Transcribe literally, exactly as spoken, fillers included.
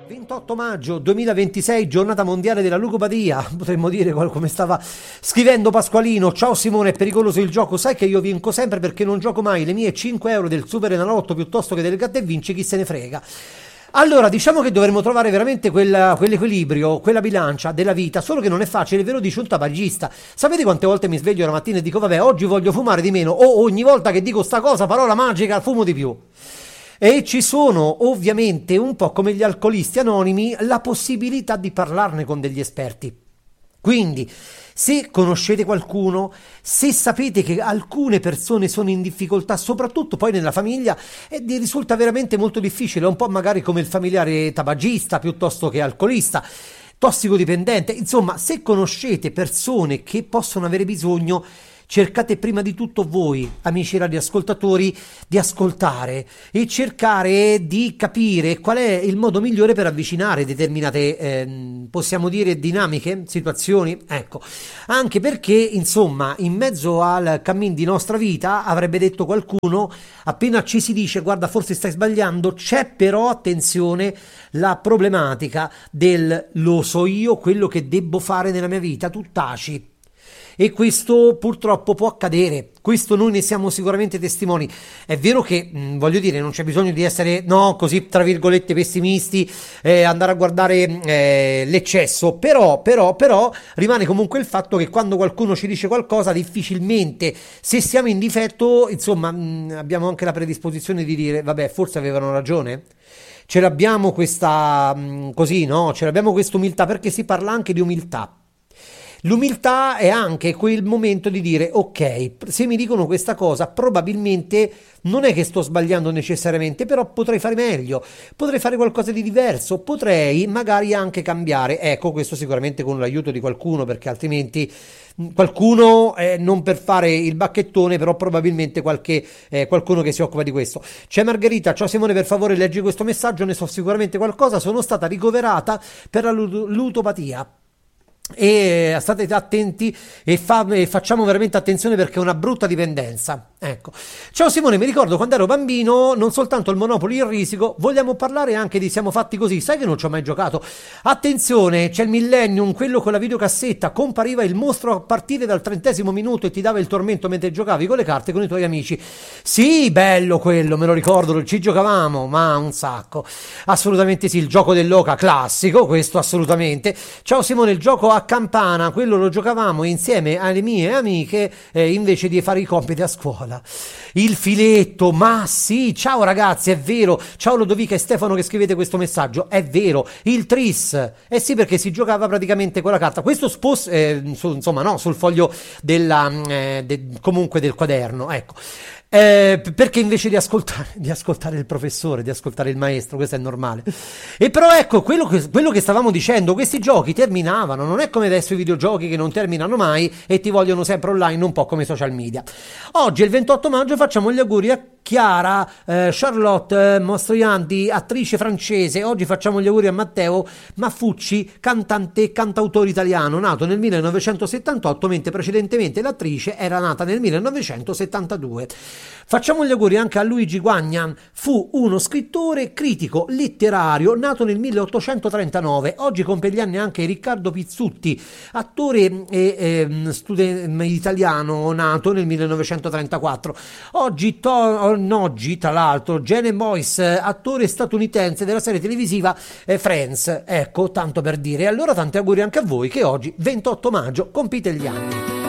ventotto maggio duemilaventisei, giornata mondiale della ludopatia, potremmo dire come stava scrivendo Pasqualino. Ciao Simone, è pericoloso il gioco, sai che io vinco sempre perché non gioco mai le mie cinque euro del Super Enalotto piuttosto che del Gatta e Vinci, chi se ne frega. Allora, diciamo che dovremmo trovare veramente quella, quell'equilibrio, quella bilancia della vita, solo che non è facile, ve lo dice un tabagista. Sapete quante volte mi sveglio la mattina e dico vabbè, oggi voglio fumare di meno, o ogni volta che dico sta cosa, parola magica, fumo di più. E ci sono ovviamente, un po' come gli alcolisti anonimi, la possibilità di parlarne con degli esperti. Quindi, se conoscete qualcuno, se sapete che alcune persone sono in difficoltà, soprattutto poi nella famiglia, e risulta veramente molto difficile, un po' magari come il familiare tabagista piuttosto che alcolista, tossicodipendente, insomma, se conoscete persone che possono avere bisogno, cercate prima di tutto voi, amici radioascoltatori, di ascoltare e cercare di capire qual è il modo migliore per avvicinare determinate, eh, possiamo dire, dinamiche, situazioni. Ecco, anche perché, insomma, in mezzo al cammin di nostra vita, avrebbe detto qualcuno, appena ci si dice guarda forse stai sbagliando, c'è però, attenzione, la problematica del lo so io quello che debbo fare nella mia vita, tu taci. E questo purtroppo può accadere, questo noi ne siamo sicuramente testimoni. È vero che, mh, voglio dire, non c'è bisogno di essere, no, così tra virgolette pessimisti, eh, andare a guardare eh, l'eccesso, però, però, però rimane comunque il fatto che quando qualcuno ci dice qualcosa, difficilmente, se siamo in difetto, insomma, mh, abbiamo anche la predisposizione di dire, vabbè, forse avevano ragione. Ce l'abbiamo questa, mh, così, no? Ce l'abbiamo questa umiltà, perché si parla anche di umiltà. L'umiltà è anche quel momento di dire ok, se mi dicono questa cosa probabilmente non è che sto sbagliando necessariamente, però potrei fare meglio, potrei fare qualcosa di diverso, potrei magari anche cambiare. Ecco, questo sicuramente con l'aiuto di qualcuno, perché altrimenti qualcuno, eh, non per fare il bacchettone, però probabilmente qualche, eh, qualcuno che si occupa di questo. C'è Margherita, ciao Simone, per favore leggi questo messaggio, ne so sicuramente qualcosa, sono stata ricoverata per la ludopatia. E state attenti e, fa, e facciamo veramente attenzione perché è una brutta dipendenza. Ecco. Ciao Simone, mi ricordo quando ero bambino non soltanto il Monopoly, il Risico, vogliamo parlare anche di Siamo fatti così, sai che non ci ho mai giocato. Attenzione, c'è il Millennium, quello con la videocassetta, compariva il mostro a partire dal trentesimo minuto e ti dava il tormento mentre giocavi con le carte con i tuoi amici. Sì, bello quello, me lo ricordo, ci giocavamo, ma un sacco. Assolutamente sì, il gioco dell'oca classico, questo assolutamente. Ciao Simone, il gioco a campana, quello lo giocavamo insieme alle mie amiche, eh, invece di fare i compiti a scuola. Il filetto, ma sì, ciao ragazzi, è vero, ciao Lodovica e Stefano che scrivete questo messaggio, è vero, il tris, eh sì, perché si giocava praticamente con la carta, questo spos, eh, su, insomma no, sul foglio della, eh, de, comunque del quaderno, ecco. Eh, perché invece di ascoltare, di ascoltare il professore, di ascoltare il maestro, questo è normale. E però ecco, quello che, quello che stavamo dicendo, questi giochi terminavano, non è come adesso i videogiochi che non terminano mai e ti vogliono sempre online, un po' come i social media. Oggi è il ventotto maggio, facciamo gli auguri a Chiara, eh, Charlotte eh, Mastroianni, attrice francese. Oggi facciamo gli auguri a Matteo Maffucci, cantante e cantautore italiano, nato nel millenovecentosettantotto, mentre precedentemente l'attrice era nata nel millenovecentosettantadue. Facciamo gli auguri anche a Luigi Guagnan, fu uno scrittore critico letterario nato nel milleottocentotrentanove. Oggi compie gli anni anche Riccardo Pizzutti, attore e eh, studen- italiano nato nel millenovecentotrentaquattro. Oggi, to- oggi tra l'altro Gene Boyce, attore statunitense della serie televisiva eh, Friends. Ecco, tanto per dire. Allora tanti auguri anche a voi che oggi ventotto maggio compite gli anni.